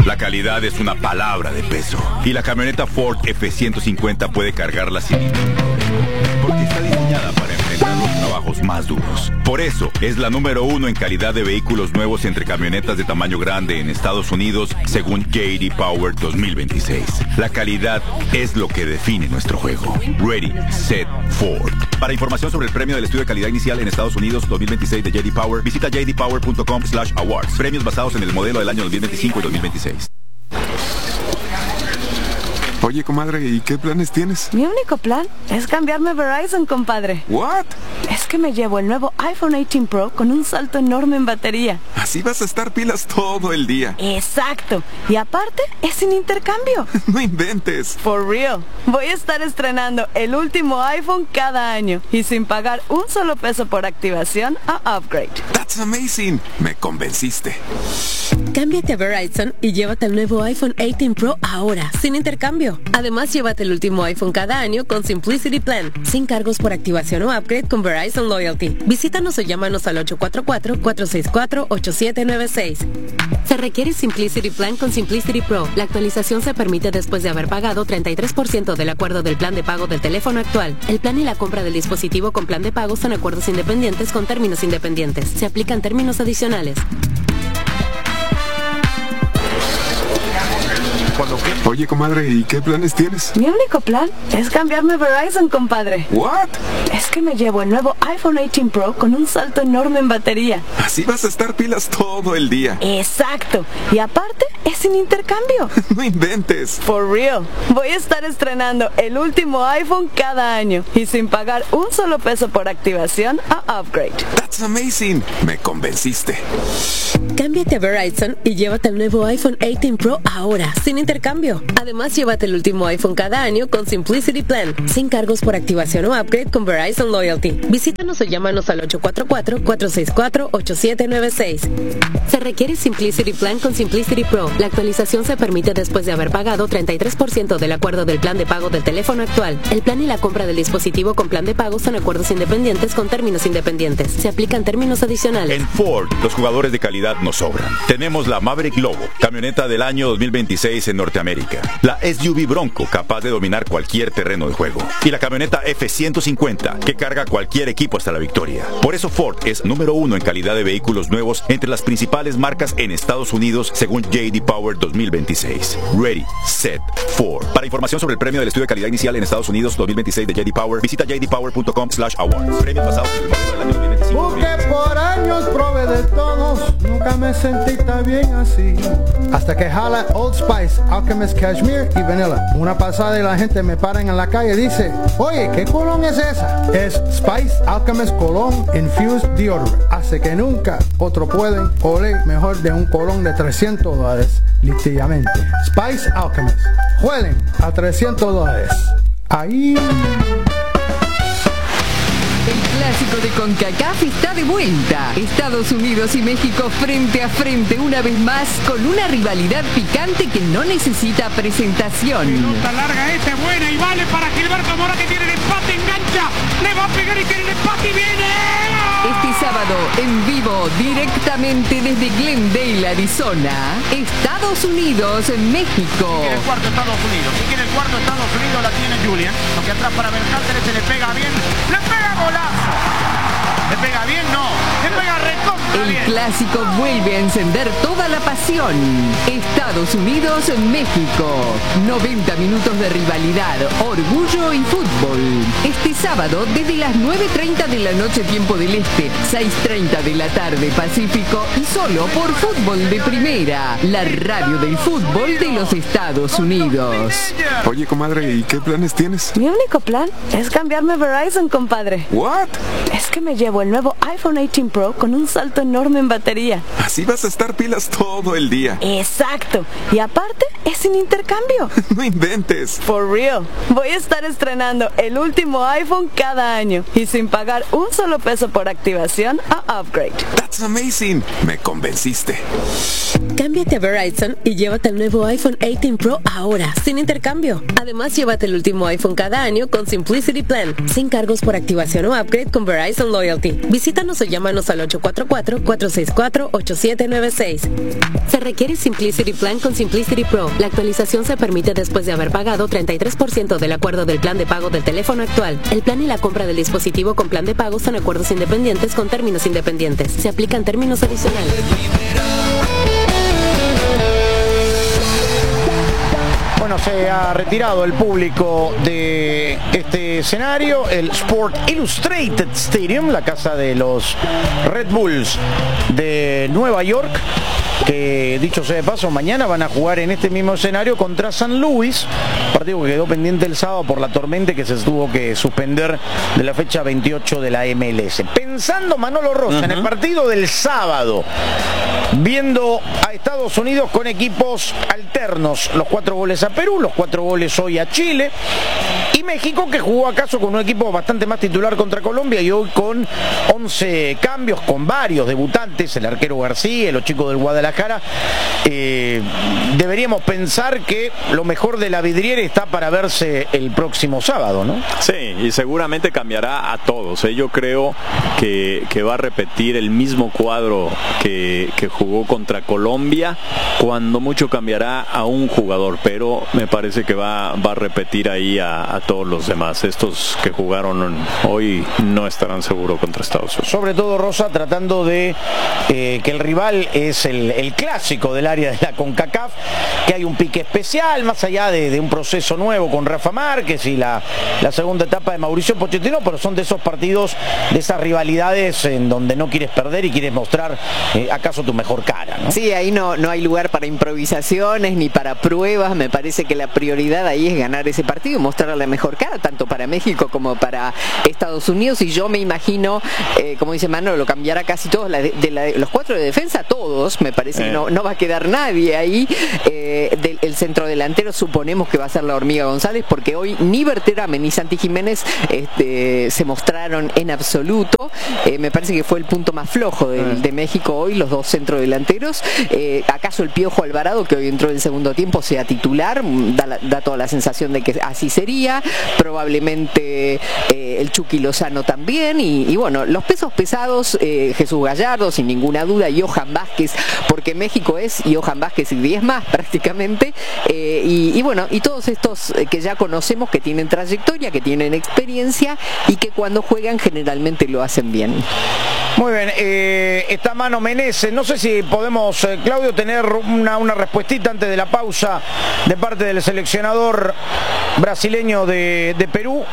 La calidad es una palabra de peso. Y la camioneta Ford F-150 puede cargarla sin límite. Porque está diseñada para enfrentar los trabajos más duros. Por eso, es la número 1 en calidad de vehículos nuevos entre camionetas de tamaño grande en Estados Unidos, según J.D. Power 2026. La calidad es lo que define nuestro juego. Ready, Set, Ford. Para información sobre el premio del estudio de calidad inicial en Estados Unidos 2026 de J.D. Power, visita jdpower.com/awards. Premios basados en el modelo del año 2025 y 2026. Oye, comadre, ¿y qué planes tienes? Mi único plan es cambiarme a Verizon, compadre. ¿What? Es que me llevo el nuevo iPhone 18 Pro con un salto enorme en batería. Así vas a estar pilas todo el día. Exacto. Y aparte, es sin intercambio. No inventes. For real. Voy a estar estrenando el último iPhone cada año y sin pagar un solo peso por activación o upgrade. That's amazing. Me convenciste. Cámbiate a Verizon y llévate el nuevo iPhone 18 Pro ahora, sin intercambio. Además, llévate el último iPhone cada año con Simplicity Plan, sin cargos por activación o upgrade con Verizon Loyalty. Visítanos o llámanos al 844-464-8796. Se requiere Simplicity Plan con Simplicity Pro. La actualización se permite después de haber pagado 33% del acuerdo del plan de pago del teléfono actual. El plan y la compra del dispositivo con plan de pago son acuerdos independientes con términos independientes. Se aplican términos adicionales. Oye, comadre, ¿y qué planes tienes? Mi único plan es cambiarme a Verizon, compadre. ¿What? Es que me llevo el nuevo iPhone 18 Pro con un salto enorme en batería. Así vas a estar pilas todo el día. Exacto. Y aparte, es sin intercambio. No inventes. For real. Voy a estar estrenando el último iPhone cada año y sin pagar un solo peso por activación o upgrade. That's amazing. Me convenciste. Cámbiate a Verizon y llévate el nuevo iPhone 18 Pro ahora, sin intercambio. Además, llévate el último iPhone cada año con Simplicity Plan, sin cargos por activación o upgrade con Verizon Loyalty. Visítanos o llámanos al 844-464-8796. Se requiere Simplicity Plan con Simplicity Pro. La actualización se permite después de haber pagado 33% del acuerdo del plan de pago del teléfono actual. El plan y la compra del dispositivo con plan de pago son acuerdos independientes con términos independientes. Se aplican términos adicionales. En Ford, los jugadores de calidad nos sobran. Tenemos la Maverick Lobo, camioneta del año 2026 en Norteamérica. La SUV Bronco, capaz de dominar cualquier terreno de juego. Y la camioneta F-150, que carga cualquier equipo hasta la victoria. Por eso Ford es número 1 en calidad de vehículos nuevos entre las principales marcas en Estados Unidos, según J.D. Power 2026. Ready, Set, Ford. Para información sobre el premio del estudio de calidad inicial en Estados Unidos 2026 de J.D. Power, visita jdpower.com/awards. Premios basados en el modelo del año 2025. Porque por años probé de todos, nunca me sentí tan bien así. Hasta que jala Old Spice, Alchemist Cashmere y Vanilla. Una pasada y la gente me paran en la calle y dice, oye, ¿qué colón es esa? Es Spice Alchemist Cologne Infused Deodorant. Hace que nunca otro pueden oler mejor de un colón de $300, literalmente. Spice Alchemist. Huelen a $300. Ahí... El clásico de CONCACAF está de vuelta. Estados Unidos y México frente a frente una vez más con una rivalidad picante que no necesita presentación. Pelota larga esta, buena y vale para Gilberto Mora que tiene el empate, engancha, le va a pegar y tiene el empate y viene. Este sábado, en vivo, directamente desde Glendale, Arizona, Estados Unidos, México. Si quiere el cuarto Estados Unidos, si quiere el cuarto Estados Unidos la tiene Julian, aunque atrás para Bercáceres se le pega bien, le pega golazo. ¿Le pega bien? No. Le pega recontra bien. El clásico vuelve a encender toda la pasión. Estados Unidos, México. 90 minutos de rivalidad, orgullo y fútbol. Este sábado desde las 9:30 de la noche tiempo del Este, 6:30 de la tarde Pacífico y solo por Fútbol de Primera, la radio del fútbol de los Estados Unidos. Oye, comadre, ¿y qué planes tienes? Mi único plan es cambiarme a Verizon, compadre. ¿What? Es que me llevo el nuevo iPhone 18 Pro con un salto enorme en batería. Así vas a estar pilas todo el día. Exacto. Y aparte, es sin intercambio. No inventes. For real. Voy a estar estrenando el último iPhone cada año y sin pagar un solo peso por activación o upgrade. That's amazing. Me convenciste. Cámbiate a Verizon y llévate el nuevo iPhone 18 Pro ahora, sin intercambio. Además, llévate el último iPhone cada año con Simplicity Plan, sin cargos por activación o upgrade con Verizon Loyalty. ti. Visítanos o llámanos al 844-464-8796. Se requiere Simplicity Plan con Simplicity Pro. La actualización se permite después de haber pagado 33% del acuerdo del plan de pago del teléfono actual. El plan y la compra del dispositivo con plan de pago son acuerdos independientes con términos independientes. Se aplican términos adicionales. Bueno, se ha retirado el público de este escenario, el Sport Illustrated Stadium, la casa de los Red Bulls de Nueva York, que dicho sea de paso, mañana van a jugar en este mismo escenario contra San Luis, partido que quedó pendiente el sábado por la tormenta que se tuvo que suspender de la fecha 28 de la MLS. Pensando Manolo Rosa en el partido del sábado, viendo a Estados Unidos con equipos alternos, los 4 goles a Perú, los 4 goles hoy a Chile, y México, que jugó acaso con un equipo bastante más titular contra Colombia y hoy con 11 cambios, con varios debutantes, el arquero García, los chicos del Guadalajara. Deberíamos pensar que lo mejor de la vidriera está para verse el próximo sábado, ¿no? Sí, y seguramente cambiará a todos. Yo creo que va a repetir el mismo cuadro que jugó contra Colombia, cuando mucho cambiará a un jugador, pero me parece que va a repetir ahí a todos los demás. Estos que jugaron hoy no estarán seguros contra Estados Unidos. Sobre todo, Rosa, tratando de que el rival es el clásico del área de la CONCACAF, que hay un pique especial, más allá de un proceso nuevo con Rafa Márquez y la segunda etapa de Mauricio Pochettino, pero son de esos partidos, de esas rivalidades en donde no quieres perder y quieres mostrar acaso tu mejor cara, ¿no? Sí, ahí no hay lugar para improvisaciones ni para pruebas. Me parece que la prioridad ahí es ganar ese partido y mostrar la mejor cara, tanto para México como para Estados Unidos. Y yo me imagino, como dice Manolo, lo cambiará casi todos, los 4 de defensa, todos, me parece que no va a quedar nadie ahí. El centro delantero suponemos que va a ser la Hormiga González, porque hoy ni Berterame ni Santi Jiménez se mostraron en absoluto. Me parece que fue el punto más flojo de México hoy, los dos centrodelanteros. ¿Acaso el Piojo Alvarado, que hoy entró en el segundo tiempo, sea titular? Da toda la sensación de que así sería. Probablemente el Chucky Lozano también. Y bueno, los pesos pesados, Jesús Gallardo, sin ninguna duda, y Johan Vázquez, porque México es Johan Vázquez y 10 más prácticamente. Y bueno, y todos estos que ya conocemos, que tienen trayectoria, que tienen experiencia y que cuando juegan generalmente lo hacen bien. Muy bien, está Mano Menezes. No sé si podemos, Claudio, tener una respuestita antes de la pausa de parte del seleccionador brasileño de Perú.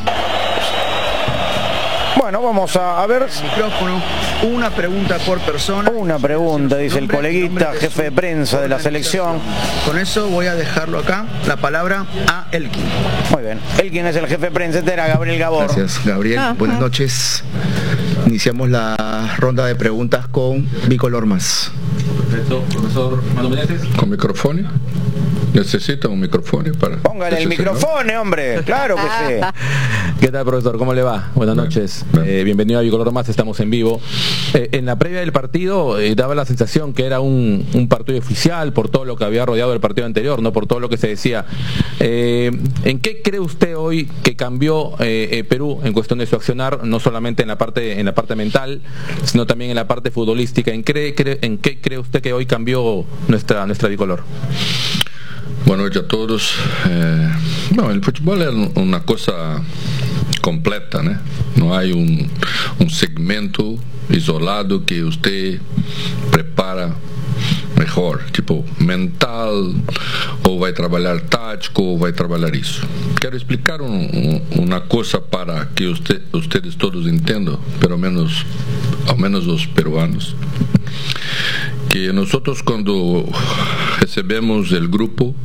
Bueno, vamos a ver. Micrófono, una pregunta por persona. Una pregunta, dice el coleguita, jefe de prensa de la selección. Con eso voy a dejarlo acá, la palabra a Elkin. Muy bien, Elkin es el jefe de prensa, este era Gabriel Gabor. Gracias, Gabriel. Buenas noches. Iniciamos la ronda de preguntas con Bicolor Más. Perfecto, profesor Mano Menezes. ¿Con micrófono? ¿Necesita un micrófono para...? Póngale el micrófono, hombre, claro que sí. ¿Qué tal, profesor? ¿Cómo le va? Buenas noches. Bienvenido a Bicolor Más, estamos en vivo. En la previa del partido daba la sensación que era un partido oficial por todo lo que había rodeado el partido anterior, no por todo lo que se decía. ¿En qué cree usted hoy que cambió Perú en cuestión de su accionar, no solamente en la parte mental, sino también en la parte futbolística? ¿En qué cree usted que hoy cambió nuestra bicolor? Boa noite a todos. Bom, o futebol é uma coisa completa, né? Não há um segmento isolado que você prepara melhor, tipo mental, ou vai trabalhar tático, ou vai trabalhar isso. Quero explicar uma coisa para que vocês todos entendam, pelo menos, ao menos os peruanos, que nós quando recebemos o grupo,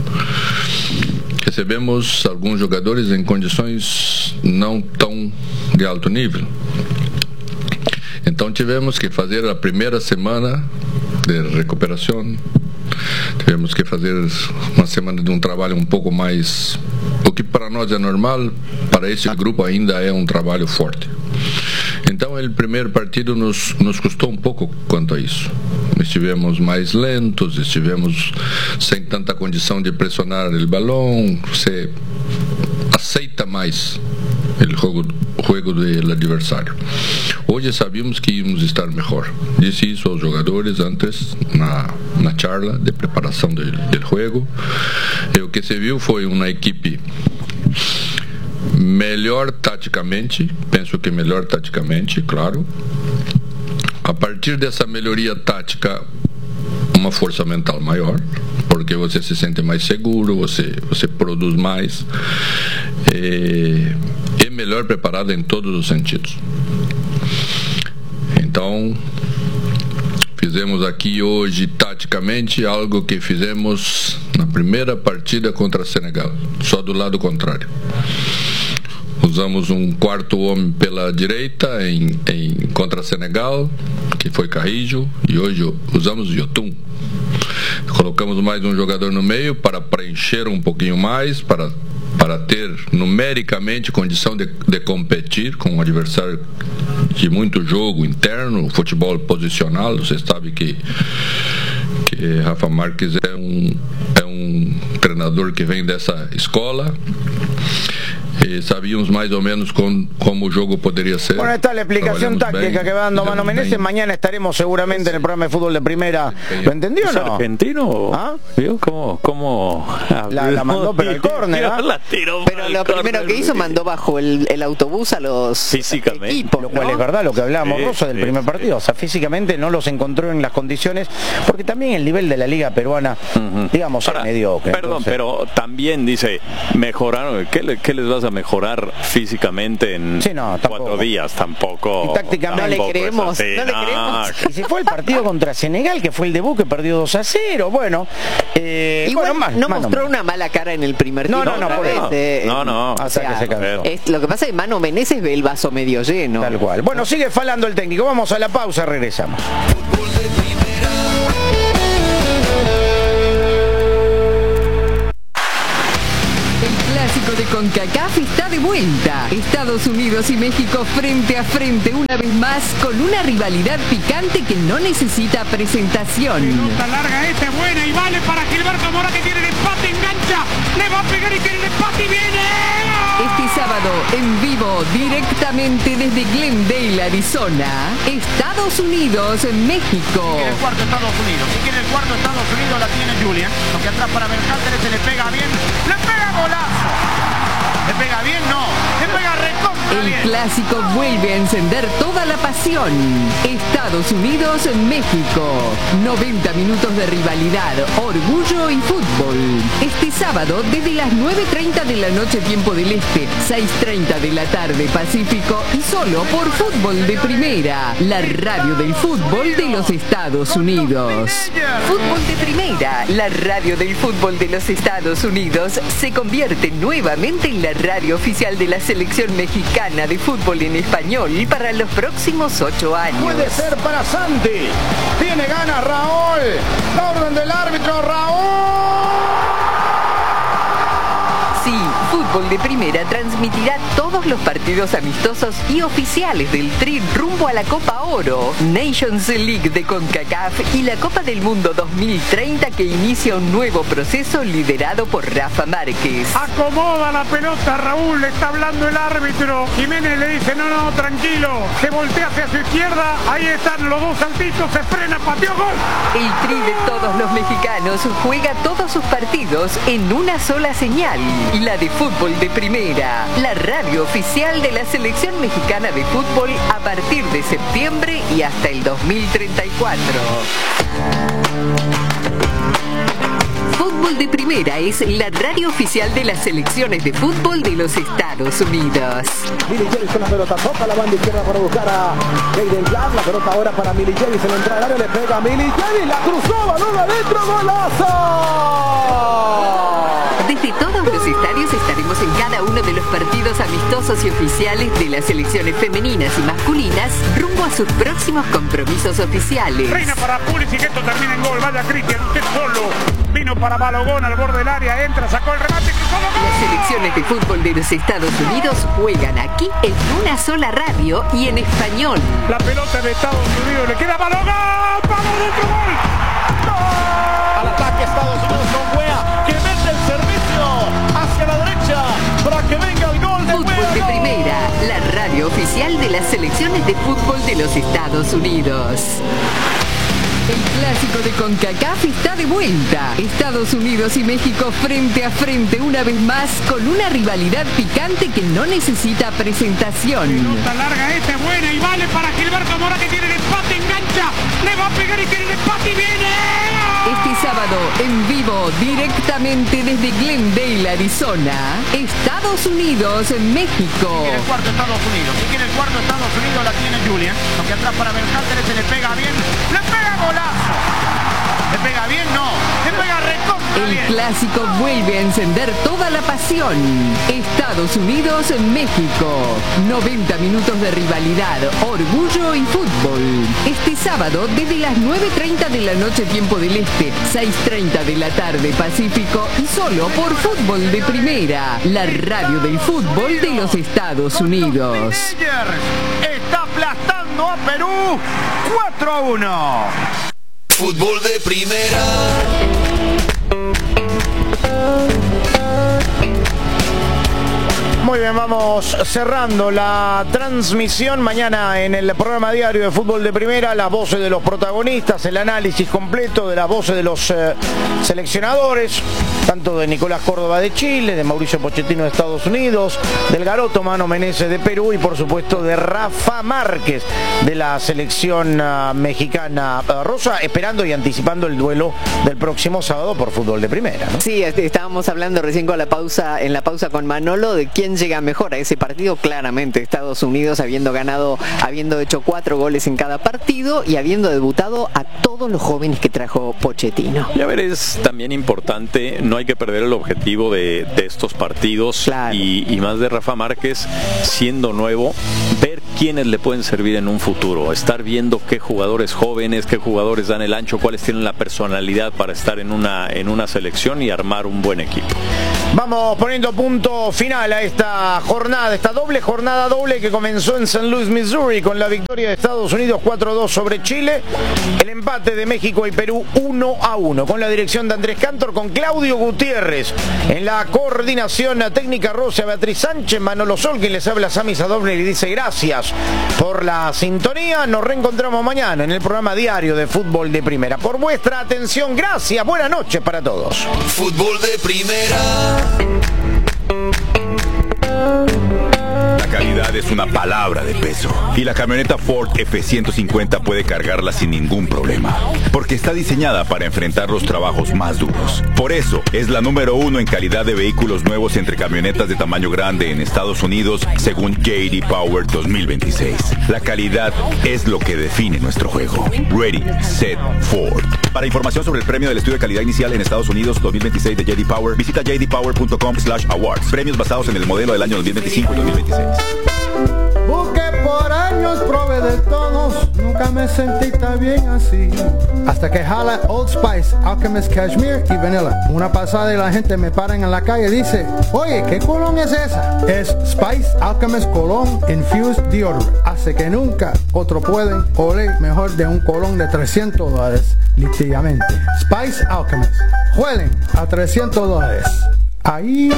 recebemos alguns jogadores em condições não tão de alto nível. Então tivemos que fazer a primeira semana de recuperação, tivemos que fazer uma semana de um trabalho um pouco mais, o que para nós é normal, para esse grupo ainda é um trabalho forte. Então o primeiro partido nos custou um pouco quanto a isso. Estivemos mais lentos, estivemos sem tanta condição de pressionar o balão, você aceita mais o jogo do adversário. hoje sabíamos que íamos estar melhor. Disse isso aos jogadores antes, na charla de preparação do jogo. E o que se viu foi uma equipe melhor taticamente, penso que melhor taticamente, claro. A partir dessa melhoria tática, uma força mental maior, porque você se sente mais seguro, você produz mais e melhor preparado em todos os sentidos. Então, fizemos aqui hoje taticamente algo que fizemos na primeira partida contra Senegal, só do lado contrário. Usamos um quarto homem pela direita contra Senegal, que foi Carrillo, e hoje usamos Yotun. Colocamos mais um jogador no meio para preencher um pouquinho mais, para ter numericamente condição de competir com um adversário de muito jogo interno, futebol posicional. Você sabe que Rafa Marques é um treinador que vem dessa escola. Sabíamos más o menos cómo el juego podría ser. Bueno, está la explicación táctica que va dando Mano Menezes. Mañana estaremos seguramente en el programa de fútbol de primera. ¿Lo entendió o no? ¿Es argentino? ¿Ah? ¿Vio cómo la mandó pero el córner, ¿ah? La tiró. Pero lo primero que hizo, mandó bajo el autobús a los equipos, lo cual es verdad, lo que hablábamos, Rosso, del primer partido. O sea, físicamente no los encontró en las condiciones, porque también el nivel de la liga peruana, digamos, es mediocre. Perdón, entonces, pero también dice, mejoraron. ¿Qué les vas a mejorar físicamente en 4 días? Tampoco. Y tácticamente no le creemos. Y si fue el partido contra Senegal, que fue el debut, que perdió 2-0. Bueno, igual mostró una mala cara en el primer tiempo. No. O sea, que se cansó. Lo que pasa es que Mano Menezes ve el vaso medio lleno. Tal cual. Bueno, sigue falando el técnico. Vamos a la pausa, regresamos. De CONCACAF está de vuelta. Estados Unidos y México frente a frente una vez más con una rivalidad picante que no necesita presentación. Pelota larga esta es buena y vale para Gilberto Mora, que tiene el empate, engancha, le va a pegar y tiene el empate y viene. Este sábado en vivo directamente desde Glendale, Arizona, Estados Unidos, México. Si quiere el cuarto Estados Unidos, la tiene Julian, lo que atrás para Berhalter, se le pega bien, le pega golazo. ¿Le pega bien? No. Le pega recontra bien. El clásico vuelve a encender toda la pasión. Estados Unidos, México. 90 minutos de rivalidad, orgullo y fútbol. Este sábado desde las 9:30 de la noche tiempo del Este, 6:30 de la tarde Pacífico, y solo por Fútbol de Primera, la radio del fútbol de los Estados Unidos. Fútbol de Primera, la radio del fútbol de los Estados Unidos, se convierte nuevamente en la radio oficial de la selección mexicana de fútbol en español para los próximos 8 años. Puede ser para Santi. Tiene ganas Raúl. La orden del árbitro, Raúl. Sí, Fútbol de Primera transmitirá todos los partidos amistosos y oficiales del Tri rumbo a la Copa Oro, Nations League de CONCACAF y la Copa del Mundo 2030, que inicia un nuevo proceso liderado por Rafa Márquez. Acomoda la pelota Raúl, le está hablando el árbitro. Jiménez le dice, no, tranquilo. Se voltea hacia su izquierda, ahí están los dos saltitos, se frena, pateó, gol. El Tri de todos los mexicanos juega todos sus partidos en una sola señal. La de Fútbol de Primera, la radio oficial de la selección mexicana de fútbol a partir de septiembre y hasta el 2034. Fútbol de Primera es la radio oficial de las selecciones de fútbol de los Estados Unidos. Milly Jervis con la pelota, toca la banda izquierda para buscar a Jaden Clark. La pelota ahora para Milly Jervis en la entrada del área, le pega a Milly Jervis, la cruzó, balón adentro, golazo. Desde todos los estadios estaremos en cada uno de los partidos amistosos y oficiales de las selecciones femeninas y masculinas rumbo a sus próximos compromisos oficiales. Reina para Pulisic, esto termina en gol, vaya Cristian, usted solo. Vino para Balogón al borde del área, entra, sacó el remate, cruzó el gol. Las selecciones de fútbol de los Estados Unidos juegan aquí en una sola radio y en español. La pelota de Estados Unidos, le queda Balogón, ¡vamos dentro, gol! Al ataque Estados Unidos con Wea, que mete el servicio hacia la derecha para que venga el gol de Fútbol de Primera, la radio oficial de las selecciones de fútbol de los Estados Unidos. El clásico de CONCACAF está de vuelta. Estados Unidos y México frente a frente una vez más con una rivalidad picante que no necesita presentación. Pelota larga esta, buena y vale para Gilberto Mora que tiene el empate, engancha, le va a pegar y tiene el empate y viene. Este sábado en vivo directamente desde Glendale, Arizona, Estados Unidos, México. Si quiere el cuarto Estados Unidos, si quiere el cuarto Estados Unidos la tiene Julian, aunque atrás para Berhalter se le pega bien, le pega golazo. ¿Le pega bien? No. Le pega recontra bien. El clásico vuelve a encender toda la pasión. Estados Unidos, México. 90 minutos de rivalidad, orgullo y fútbol. Este sábado desde las 9:30 de la noche tiempo del Este, 6:30 de la tarde Pacífico y solo por Fútbol de Primera, la radio del fútbol de los Estados Unidos. Está aplastando a Perú 4-1. Fútbol de Primera. Muy bien, vamos cerrando la transmisión. Mañana en el programa diario de Fútbol de Primera, las voces de los protagonistas, el análisis completo de las voces de los seleccionadores, tanto de Nicolás Córdoba de Chile, de Mauricio Pochettino de Estados Unidos, del Garoto Mano Menezes de Perú y por supuesto de Rafa Márquez de la selección mexicana. Rosa, esperando y anticipando el duelo del próximo sábado por Fútbol de Primera, ¿no? Sí, estábamos hablando recién con en la pausa con Manolo de quién llega mejor a ese partido. Claramente Estados Unidos, habiendo hecho 4 goles en cada partido y habiendo debutado a todos los jóvenes que trajo Pochettino. Y a ver, es también importante, no hay que perder el objetivo de estos partidos, claro. y más de Rafa Márquez siendo nuevo, ver quiénes le pueden servir en un futuro, estar viendo qué jugadores jóvenes, qué jugadores dan el ancho, cuáles tienen la personalidad para estar en una selección y armar un buen equipo. Vamos poniendo punto final a esta jornada, esta doble jornada que comenzó en St. Louis, Missouri, con la victoria de Estados Unidos 4-2 sobre Chile, el empate de México y Perú 1-1, con la dirección de Andrés Cantor, con Claudio Gutiérrez, en la coordinación técnica Rosa Beatriz Sánchez, Manolo Sol, quien les habla, Sami Sadovne, y dice gracias por la sintonía. Nos reencontramos mañana en el programa diario de Fútbol de Primera. Por vuestra atención, gracias, buenas noches para todos. Fútbol de Primera. La calidad es una palabra de peso y la camioneta Ford F-150 puede cargarla sin ningún problema, porque está diseñada para enfrentar los trabajos más duros. Por eso es la número 1 en calidad de vehículos nuevos entre camionetas de tamaño grande en Estados Unidos, según J.D. Power 2026. La calidad es lo que define nuestro juego. Ready, Set, Ford. Para información sobre el premio del estudio de calidad inicial en Estados Unidos 2026 de J.D. Power, visita jdpower.com/awards. Premios basados en el modelo del año 2025 y 2026. Busqué por años, probé de todos, nunca me sentí tan bien así. Hasta que jala Old Spice, Alchemist Cashmere y Vanilla. Una pasada y la gente me para en la calle y dice, oye, ¿qué colón es esa? Es Spice Alchemist Cologne Infused Deodorant. Hace que nunca otro pueden oler mejor de un colón de $300, literalmente. Spice Alchemist. Huelen a $300. Ahí...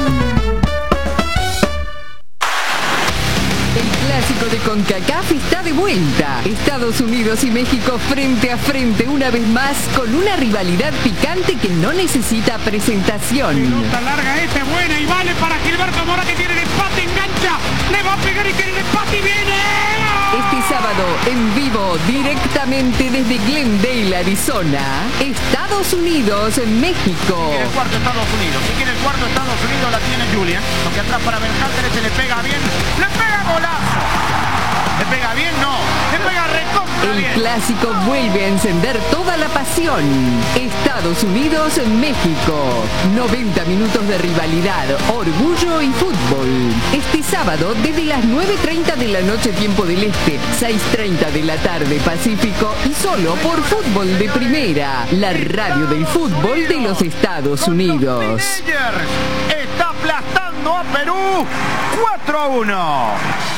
El clásico de CONCACAF está de vuelta. Estados Unidos y México frente a frente una vez más con una rivalidad picante que no necesita presentación. Pelota larga esta, buena y vale para Gilberto Mora que tiene el empate, engancha, le va a pegar y tiene el empate y viene. Este sábado en vivo directamente desde Glendale, Arizona, Estados Unidos, México. Si quiere el cuarto Estados Unidos, si quiere el cuarto Estados Unidos la tiene Julian, aunque atrás para Berhalter se le pega bien, le pega golazo. ¿Le pega bien? No. Le pega recontra bien. El clásico vuelve a encender toda la pasión. Estados Unidos, México. 90 minutos de rivalidad, orgullo y fútbol. Este sábado desde las 9:30 de la noche tiempo del Este, 6:30 de la tarde Pacífico y solo por Fútbol de Primera, la radio del fútbol de los Estados Unidos. Está aplastando a Perú 4-1.